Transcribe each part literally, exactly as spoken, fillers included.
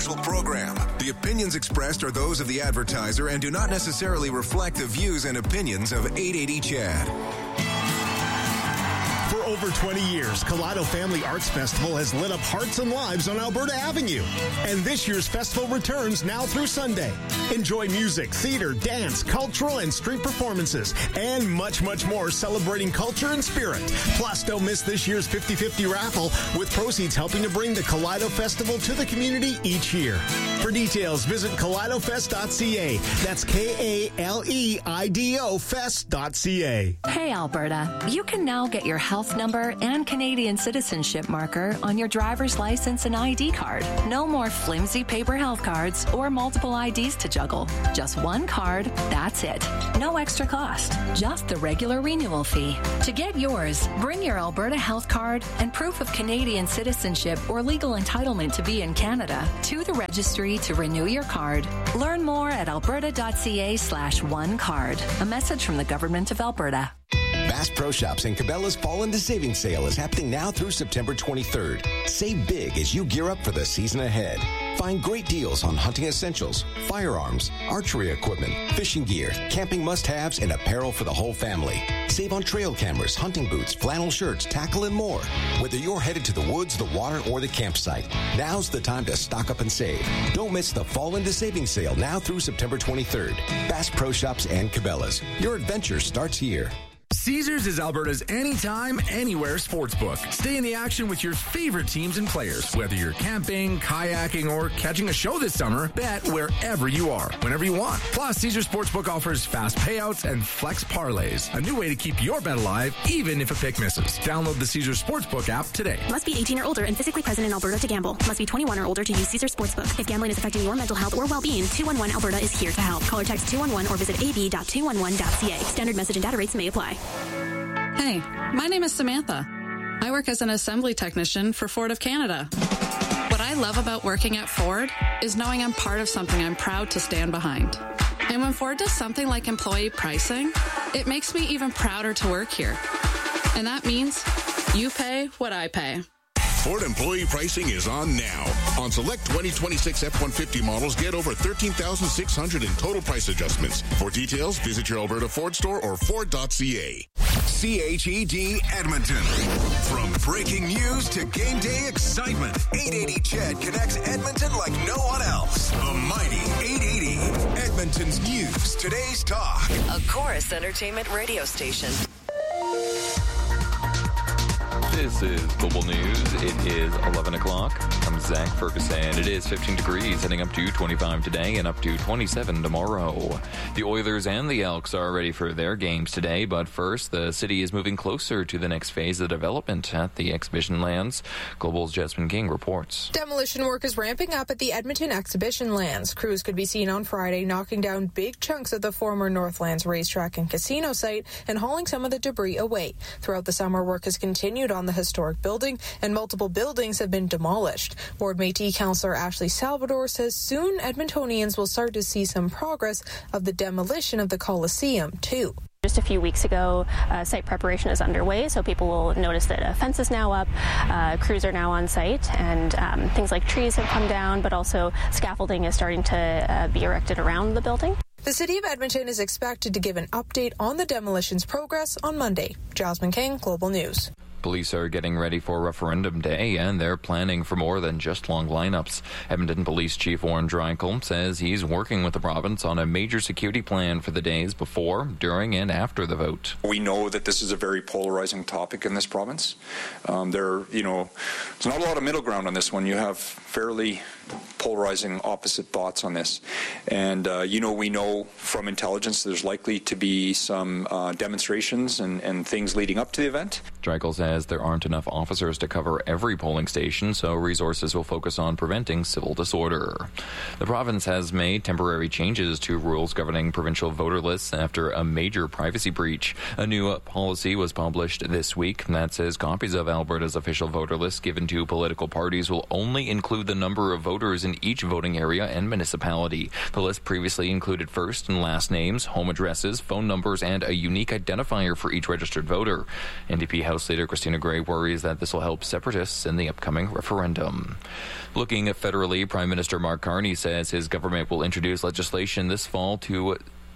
commercial program. The opinions expressed are those of the advertiser and do not necessarily reflect the views and opinions of eight eighty C H A D. For over twenty years, Kaleido Family Arts Festival has lit up hearts and lives on Alberta Avenue. And this year's festival returns now through Sunday. Enjoy music, theater, dance, cultural and street performances, and much, much more celebrating culture and spirit. Plus, don't miss this year's fifty-fifty raffle, with proceeds helping to bring the Kaleido Festival to the community each year. For details, visit kaleido fest dot c a. That's K A L E I D O fest dot c a. Hey, Alberta, you can now get your health number and Canadian citizenship marker on your driver's license and I D card. No more flimsy paper health cards or multiple I Ds to juggle. Just one card, that's it. No extra cost, just the regular renewal fee. To get yours, bring your Alberta health card and proof of Canadian citizenship or legal entitlement to be in Canada to the registry to renew your card. Learn more at alberta dot c a slash one card. A message from the Government of Alberta. Bass Pro Shops and Cabela's Fall into Savings Sale is happening now through September twenty-third. Save big as you gear up for the season ahead. Find great deals on hunting essentials, firearms, archery equipment, fishing gear, camping must-haves, and apparel for the whole family. Save on trail cameras, hunting boots, flannel shirts, tackle, and more. Whether you're headed to the woods, the water, or the campsite, now's the time to stock up and save. Don't miss the Fall into Savings Sale now through September twenty-third. Bass Pro Shops and Cabela's. Your adventure starts here. Caesars is Alberta's anytime, anywhere sportsbook. Stay in the action with your favorite teams and players. Whether you're camping, kayaking, or catching a show this summer, bet wherever you are, whenever you want. Plus, Caesars Sportsbook offers fast payouts and flex parlays, a new way to keep your bet alive, even if a pick misses. Download the Caesars Sportsbook app today. Must be eighteen or older and physically present in Alberta to gamble. Must be twenty-one or older to use Caesars Sportsbook. If gambling is affecting your mental health or well-being, two one one Alberta is here to help. Call or text two one one or visit a b dot two one one dot c a. Standard message and data rates may apply. Hey, my name is Samantha. I work as an assembly technician for Ford of Canada. What I love about working at Ford is knowing I'm part of something I'm proud to stand behind. And when Ford does something like employee pricing, it makes me even prouder to work here. And that means you pay what I pay. Ford employee pricing is on now. On select twenty twenty-six F one fifty models, get over thirteen thousand six hundred dollars in total price adjustments. For details, visit your Alberta Ford store or Ford dot c a. C H E D Edmonton. From breaking news to game day excitement, eight eighty C H E D connects Edmonton like no one else. The mighty eight eighty. Edmonton's news, today's talk. A Chorus Entertainment radio station. This is Global News. It is eleven o'clock. I'm Zach Ferguson. It is fifteen degrees, heading up to twenty-five today and up to twenty-seven tomorrow. The Oilers and the Elks are ready for their games today, but first, the city is moving closer to the next phase of development at the Exhibition Lands. Global's Jasmine King reports. Demolition work is ramping up at the Edmonton Exhibition Lands. Crews could be seen on Friday knocking down big chunks of the former Northlands racetrack and casino site and hauling some of the debris away. Throughout the summer, work has continued on the historic building, and multiple buildings have been demolished. Ward Métis Councillor Ashley Salvador says soon Edmontonians will start to see some progress of the demolition of the Coliseum, too. Just a few weeks ago, uh, site preparation is underway, so people will notice that a fence is now up, uh, crews are now on site, and um, things like trees have come down, but also scaffolding is starting to uh, be erected around the building. The City of Edmonton is expected to give an update on the demolition's progress on Monday. Jasmine King, Global News. Police are getting ready for Referendum Day, and they're planning for more than just long lineups. Edmonton Police Chief Warren Dreichel says he's working with the province on a major security plan for the days before, during, and after the vote. We know that this is a very polarizing topic in this province. Um, there, you know, there's not a lot of middle ground on this one. You have fairly polarizing opposite thoughts on this. And, uh, you know, we know from intelligence there's likely to be some uh, demonstrations and, and things leading up to the event. Dreichel says there aren't enough officers to cover every polling station, so resources will focus on preventing civil disorder. The province has made temporary changes to rules governing provincial voter lists after a major privacy breach. A new policy was published this week that says copies of Alberta's official voter list given to political parties will only include the number of voters in each voting area and municipality. The list previously included first and last names, home addresses, phone numbers, and a unique identifier for each registered voter. N D P House Leader Christina Gray worries that this will help separatists in the upcoming referendum. Looking at federally, Prime Minister Mark Carney says his government will introduce legislation this fall to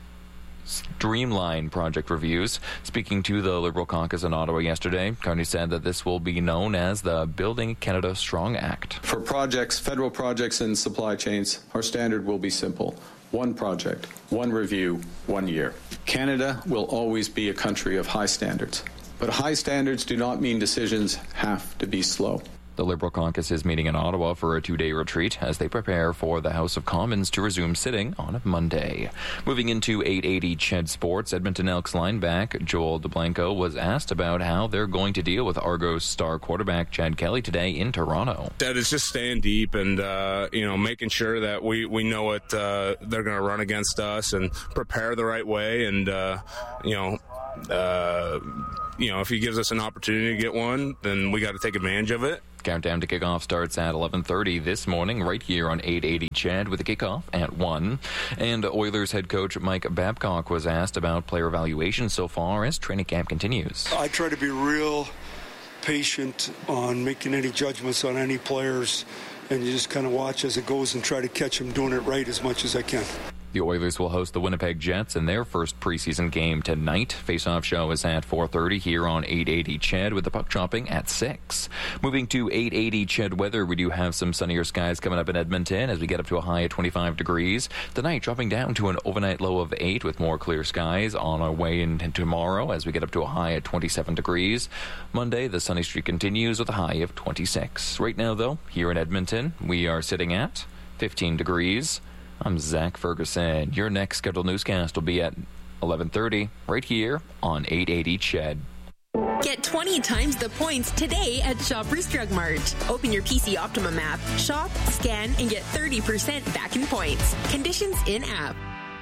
streamline project reviews. Speaking to the Liberal caucus in Ottawa yesterday, Carney said that this will be known as the Building Canada Strong Act. For projects, federal projects and supply chains, our standard will be simple. One project, one review, one year. Canada will always be a country of high standards, but high standards do not mean decisions have to be slow. The Liberal caucus is meeting in Ottawa for a two-day retreat as they prepare for the House of Commons to resume sitting on Monday. Moving into eight eighty C H E D Sports, Edmonton Elks linebacker Joel DeBlanco was asked about how they're going to deal with Argos star quarterback Chad Kelly today in Toronto. That is just staying deep and, uh, you know, making sure that we, we know what uh, they're going to run against us and prepare the right way and, uh, you know, uh, you know, if he gives us an opportunity to get one, then we got to take advantage of it. Countdown to kickoff starts at eleven thirty this morning, right here on eight eighty C H E D with a kickoff at one. And Oilers head coach Mike Babcock was asked about player evaluation so far as training camp continues. I try to be real patient on making any judgments on any players, and you just kind of watch as it goes and try to catch them doing it right as much as I can. The Oilers will host the Winnipeg Jets in their first preseason game tonight. Face-off show is at four thirty here on eight eighty C H E D with the puck dropping at six. Moving to eight eighty C H E D weather, we do have some sunnier skies coming up in Edmonton as we get up to a high of twenty-five degrees. Tonight dropping down to an overnight low of eight with more clear skies on our way into tomorrow as we get up to a high at twenty-seven degrees. Monday, the sunny streak continues with a high of twenty-six. Right now, though, here in Edmonton, we are sitting at fifteen degrees. I'm Zach Ferguson. Your next scheduled newscast will be at eleven thirty right here on eight eighty C H E D. Get twenty times the points today at Shoppers Drug Mart. Open your P C Optimum app, shop, scan, and get thirty percent back in points. Conditions in app.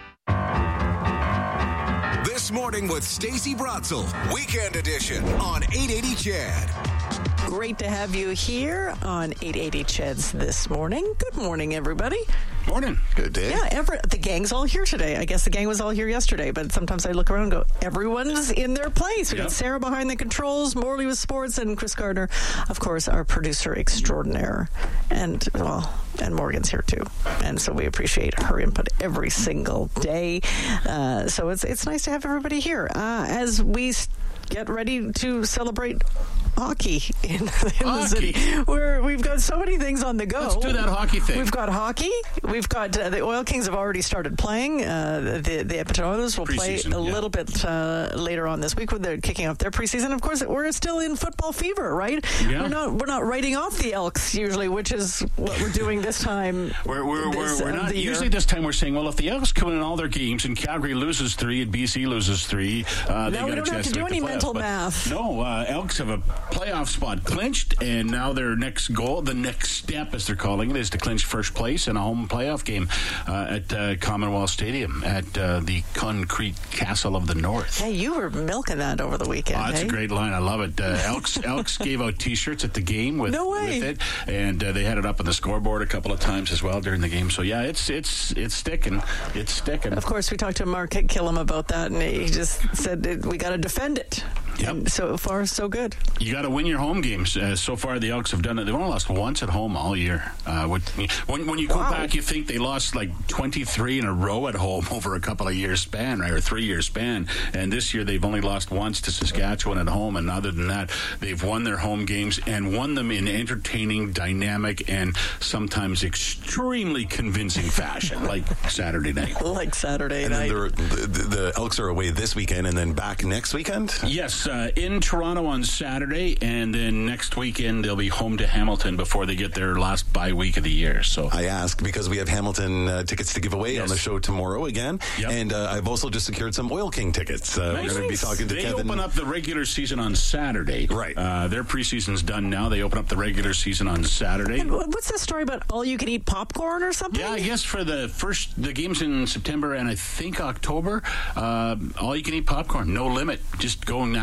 This Morning with Stacey Brotzel, Weekend Edition on eight eighty C H E D. Great to have you here on eight eighty C H E Ds this morning. Good morning, everybody. Morning. Good day. Yeah, every, the gang's all here today. I guess the gang was all here yesterday, but sometimes I look around and go, everyone's in their place. We yep. got Sarah behind the controls, Morley with sports, and Chris Gardner, of course, our producer extraordinaire. And, well, and Morgan's here too. And so we appreciate her input every single day. Uh, so it's it's nice to have everybody here. Uh, as we get ready to celebrate hockey in, in hockey. the city. We're, we've got so many things on the go. Let's do that hockey thing. We've got hockey. We've got uh, the Oil Kings have already started playing. Uh, the the Edmonton Oilers will play a yeah. little bit uh, later on this week when they're kicking off their preseason. Of course, we're still in football fever, right? Yeah. We're not we're not writing off the Elks usually, which is what we're doing this time. We're we're this, we're, we're uh, not usually this time. We're saying, well, if the Elks come in all their games and Calgary loses three and B C loses three, uh, they no, got we don't a chance have to do any mental math. No, uh, Elks have a playoff spot clinched, and now their next goal, the next step, as they're calling it, is to clinch first place in a home playoff game uh, at uh, Commonwealth Stadium at uh, the Concrete Castle of the North. Yeah, you were milking that over the weekend. Oh, that's eh? a great line. I love it. Uh, Elks Elks gave out T-shirts at the game with, no way. with it, and uh, they had it up on the scoreboard a couple of times as well during the game. So yeah, it's it's it's sticking. It's sticking. Of course, we talked to Mark Killam about that, and he just said we got to defend it. Yep. And so far, so good. You got to win your home games. Uh, so far, the Elks have done it. They've only lost once at home all year. Uh, when, when you go wow. back, you think they lost like twenty-three in a row at home over a couple of years span, right, or three year span. And this year, they've only lost once to Saskatchewan at home. And other than that, they've won their home games and won them in entertaining, dynamic, and sometimes extremely convincing fashion, like Saturday night. Like Saturday and night. And then the, the, the Elks are away this weekend and then back next weekend? Yes. Uh, in Toronto on Saturday, and then next weekend they'll be home to Hamilton before they get their last bye week of the year. So I ask because we have Hamilton uh, tickets to give away yes. on the show tomorrow again, yep. and uh, I've also just secured some Oil King tickets. Uh, nice. We're going to be talking to they Kevin. They open up the regular season on Saturday. Right. Uh, their preseason's done now. They open up the regular season on Saturday. And what's the story about all-you-can-eat popcorn or something? Yeah, I guess for the first the games in September and I think October, uh, all-you-can-eat popcorn, no limit. Just go and ask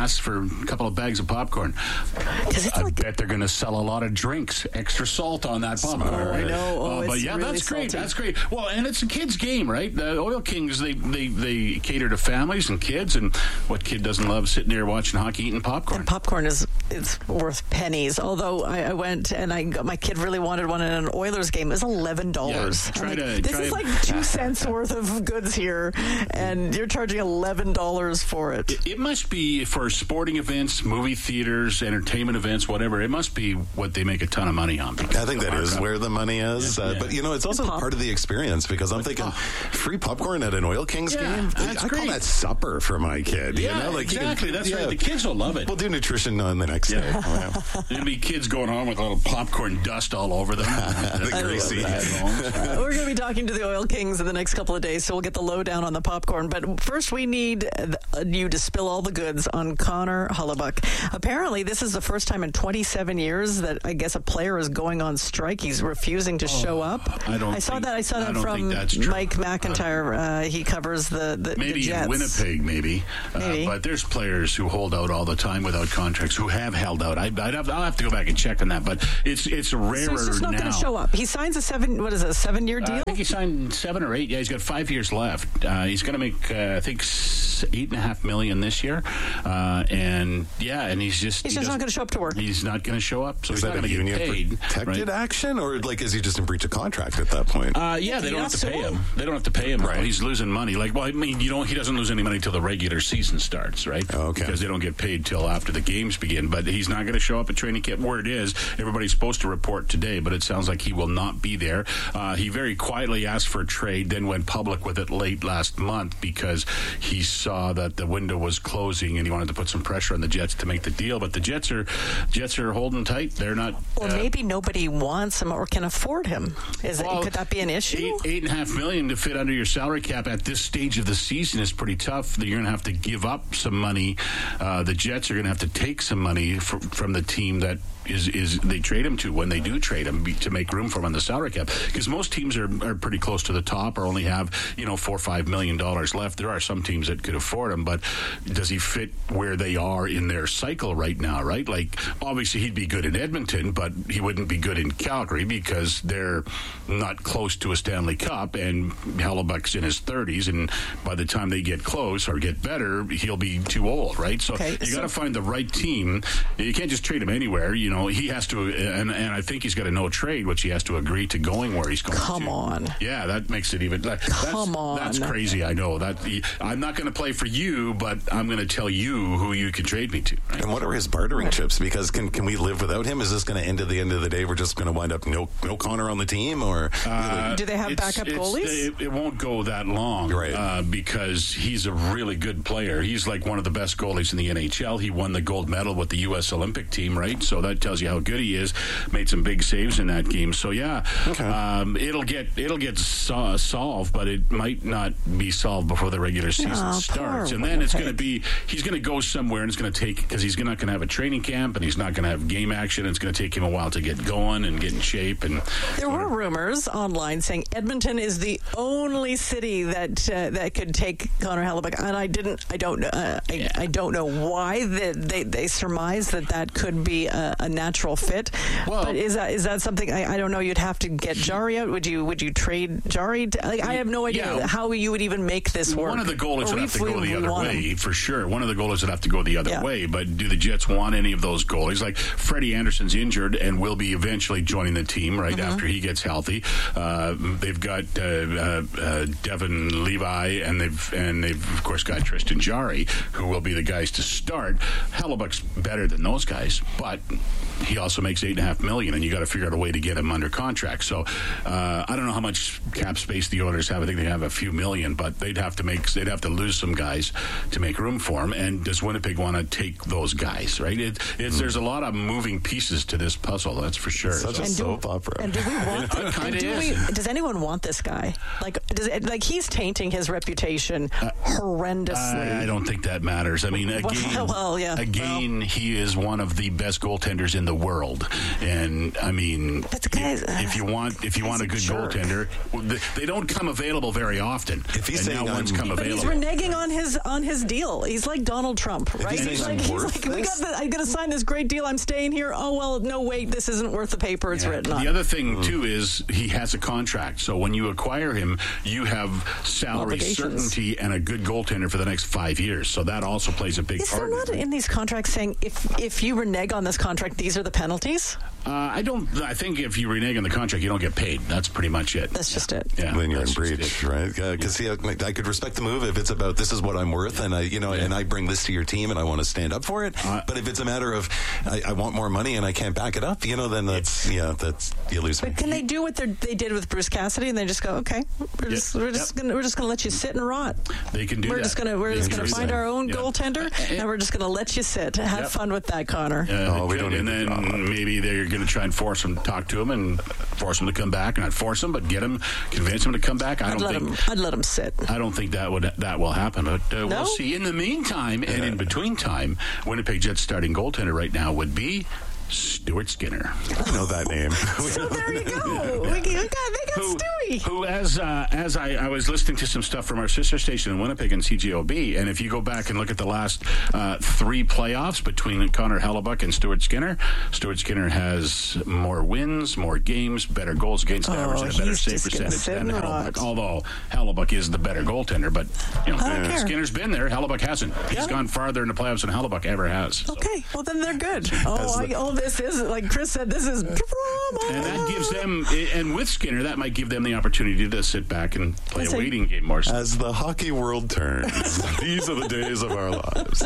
ask for a couple of bags of popcorn. I like bet they're going to sell a lot of drinks, extra salt on that popcorn. Oh, right? I know. Oh, uh, but it's yeah, really that's great. salty. That's great. Well, and it's a kids' game, right? The Oil Kings, they, they, they cater to families and kids, and what kid doesn't love sitting there watching hockey, eating popcorn? And popcorn is it's worth pennies. Although I, I went and I got, my kid really wanted one in an Oilers game. It was eleven dollars. Yeah, try like, to, this try is to, like two cents worth of goods here, and you're charging eleven dollars for it. It, it must be for sporting events, movie theaters, entertainment events, whatever. It must be what they make a ton of money on. I think that is where the money is. Yeah, uh, yeah. But, you know, it's also part of the experience because I'm thinking free popcorn at an Oil Kings Yeah, game? that's I great. call that supper for my kid. Yeah, you know? like exactly. Can, that's yeah. right. The kids will love it. We'll do nutrition on the next Yeah. day. Wow. There'll be kids going on with a little popcorn dust all over them. The greasy. Uh, we're going to be talking to the Oil Kings in the next couple of days, so we'll get the lowdown on the popcorn. But first, we need uh, you to spill all the goods on Connor Hellebuyck. Apparently, this is the first time in twenty-seven years that I guess a player is going on strike. He's refusing to show up. I don't I saw think- that. I saw I that don't from think that's true. Mike McIntyre. Uh, he covers the, the, Maybe the Jets. in Winnipeg, maybe. Maybe. Uh, but there's players who hold out all the time without contracts, who have held out. I, I'd have, I'll have to go back and check on that, but it's it's rarer So he's just not now. going to show up. He signs a seven. What is it? A seven-year deal? Uh, I think he signed seven or eight. Yeah, he's got five years left. Uh, he's going to make, uh, I think, s- eight and a half million this year. Uh, and yeah, and he's just He's he just not doesn't- going to show up to work. He's not going to show up, so Is he's not that a going to get union paid. protected right? action, or like is he just in breach of contract at that point? Uh, yeah, they Did don't he have not to pay sue him. They don't have to pay him. Right. He's losing money. Like, well, I mean, you don't. He doesn't lose any money till the regular season starts, right? Oh, okay. Because they don't get paid till after the games begin. But he's not going to show up at training camp. Word is, everybody's supposed to report today, but it sounds like he will not be there. Uh, he very quietly asked for a trade, then went public with it late last month because he saw that the window was closing and he wanted to put some pressure on the Jets to make the deal. But the Jets are Jets are holding tight. They're not. Or uh, maybe nobody wants him or can afford him. Is Well, it, could that be an issue? Eight, eight and a half million to fit under your salary cap at this stage of the season is pretty tough. You're going to have to give up some money. Uh, the Jets are going to have to take some money for, from the team that is is they trade him to when they do trade him be, to make room for him on the salary cap, because most teams are, are pretty close to the top or only have you know four or five million dollars left. There are some teams that could afford him, but does he fit where they are in their cycle right now? Right, like obviously he'd be good in Edmonton, but he wouldn't be good in Calgary because they're not close to a Stanley Cup, and Hellebuyck's in his thirties, and by the time they get close or get better, he'll be too old, right? So Okay, you so- got to find the right team. You can't just trade him anywhere. You know, he has to, and, and I think he's got a no trade, which he has to agree to going where he's going. Come to. on. Yeah, that makes it even. That, Come that's, on. That's crazy. I know that. I'm not going to play for you, but I'm going to tell you who you can trade me to. Right? And what are his bartering chips? Because can can we live without him? Is this going to end at the end of the day? We're just going to wind up no no Connor on the team, or Uh, Do they have it's- backup it's- goalies? It, it won't go that long, Right. uh, because he's a really good player. He's like one of the best goalies in the N H L. He won the gold medal with the U S Olympic team, right? So that tells you how good he is. Made some big saves in that game. So yeah, Okay. um, it'll get it'll get so- solved, but it might not be solved before the regular season Oh, starts. poor And then it's going to Winnipeg. be he's going to go somewhere, and it's going to take because he's not going to have a training camp, and he's not going to have game action. It's going to take him a while to get going and get in shape. And There were rumors online saying Edmonton is the only city that uh, that could take Connor Hellebuyck, and I didn't. I don't. Uh, I, Yeah. I don't know why that they they surmise that that could be a, a natural fit. Well- but is that is that something? I, I don't know. You'd have to get Jari out. Would you Would you trade Jari? To, like, I have no idea Yeah. how you would even make this work. One of the goalies Or would have if to go we- the we other want him. way, for sure. One of the goalies would have to go the other Yeah. way. But do the Jets want any of those goalies? Like Freddie Anderson's injured and will be eventually joining the team right Mm-hmm. after he gets healthy. Uh, they've got uh, uh, uh, Devin Levi, and they've and they've of course got Tristan Jarry, who will be the guys to start. Hellebuck's better than those guys, but he also makes eight and a half million, and you got to figure out a way to get him under contract. So uh, I don't know how much cap space the Oilers have. I think they have a few million, but they'd have to make they'd have to lose some guys to make room for him. And does Winnipeg want to take those guys? Right? It, it's there's a lot of moving pieces to this puzzle. That's for sure. such So- a And do- soap opera? And do we want? It kinda and do is. we, does anyone want this guy? Like, does it, like he's tainting his reputation horrendously. I, I don't think that matters. I mean, again, Well, well, yeah. again, he is one of the best goaltenders goaltenders in the world. And I mean, if, if you want if you want a good goaltender, they don't come available very often. If he's saying now one's come but available, he's reneging on his on his deal. He's like Donald Trump, right? He's like, he's like we got the, I got to sign this great deal. I'm staying here. Oh well, no wait, this isn't worth the paper it's yeah. written on. The other thing too is he has a contract. So when you acquire him, you have salary certainty and a good goaltender for the next five years. So that also plays a big is part. Is there not in these contracts saying if if you renege on this contract, these are the penalties? Uh, I don't. I think if you renege on the contract, you don't get paid. That's pretty much it. That's just it. Yeah, then you're in breach, right? Because yeah, see, I, I could respect the move if it's about this is what I'm worth, and I, you know, yeah. and I bring this to your team, and I want to stand up for it. Uh, but if it's a matter of I, I want more money and I can't back it up, you know, then that's yeah, that's you lose. But me. can they do what they did with Bruce Cassidy, and they just go, okay, we're just yep. we're just yep. gonna we're just gonna let you sit and rot. They can do we're that. Just gonna we're just gonna find our own yep. goaltender, uh, and we're just gonna let you sit. Have yep. fun with that, Connor. Uh, oh, we don't. And then uh, maybe they're going to try and force him, talk to him, and force him to come back. Not force him, but get him, convince him to come back. I I'd don't let think. Him, I'd let him sit. I don't think that would that will happen. But uh, no? we'll see. In the meantime, yeah. and in between time, Winnipeg Jets starting goaltender right now would be Stuart Skinner. I know that name. So there you go. We got, they got who, Stewie. Who, as uh, as I, I was listening to some stuff from our sister station in Winnipeg and C J O B, and if you go back and look at the last uh, three playoffs between Connor Hellebuyck and Stuart Skinner, Stuart Skinner has more wins, more games, better goals against oh, average, and a better save percentage than Hellebuyck. Although Hellebuyck is the better goaltender, but you know, uh, Skinner's been there. Hellebuyck hasn't. He's yeah. gone farther in the playoffs than Hellebuyck ever has. So. Okay, well then they're good. Oh, I, oh, this is like Chris said. This is drama, and that gives them, and with Skinner, that might give them the opportunity to sit back and play a waiting game more. As the hockey world turns, these are the days of our lives.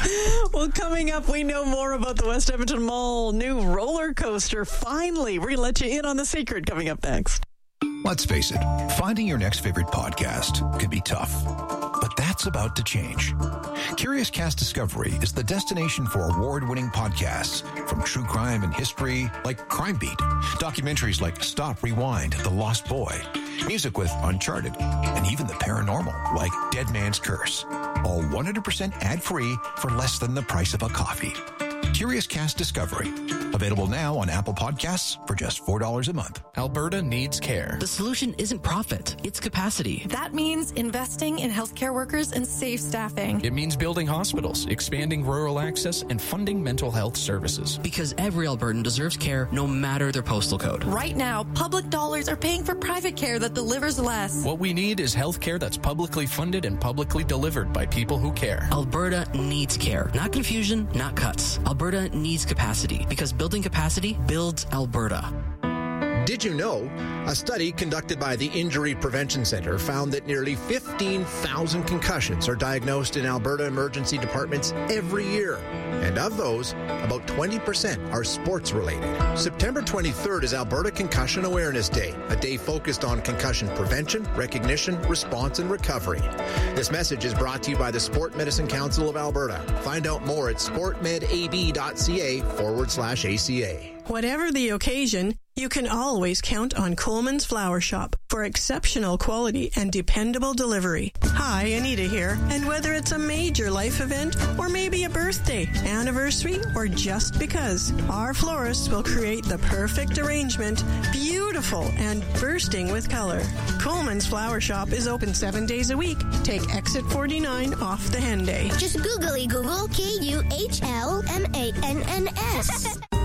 Well, coming up, we know more about the West Edmonton Mall new roller coaster. Finally, we're going to let you in on the secret coming up next. Let's face it, finding your next favorite podcast can be tough. But that's about to change. Curious Cast Discovery is the destination for award-winning podcasts from true crime and history like Crime Beat, documentaries like Stop, Rewind, The Lost Boy, music with Uncharted, and even the paranormal like Dead Man's Curse. All one hundred percent ad-free for less than the price of a coffee. Curious Cast Discovery. Available now on Apple Podcasts for just four dollars a month. Alberta needs care. The solution isn't profit, it's capacity. That means investing in healthcare workers and safe staffing. It means building hospitals, expanding rural access, and funding mental health services. Because every Albertan deserves care no matter their postal code. Right now, public dollars are paying for private care that delivers less. What we need is healthcare that's publicly funded and publicly delivered by people who care. Alberta needs care. Not confusion, not cuts. Alberta needs capacity because building capacity builds Alberta. Did you know? A study conducted by the Injury Prevention Center found that nearly fifteen thousand concussions are diagnosed in Alberta emergency departments every year. And of those, about twenty percent are sports-related. September twenty-third is Alberta Concussion Awareness Day, a day focused on concussion prevention, recognition, response, and recovery. This message is brought to you by the Sport Medicine Council of Alberta. Find out more at sportmedab.ca forward slash ACA. Whatever the occasion, you can always count on Coleman's Flower Shop for exceptional quality and dependable delivery. Hi, Anita here. And whether it's a major life event or maybe a birthday, anniversary, or just because, our florists will create the perfect arrangement, beautiful and bursting with color. Coleman's Flower Shop is open seven days a week. Take exit forty-nine off the Henday. Just googly Google K U H L M A N N S.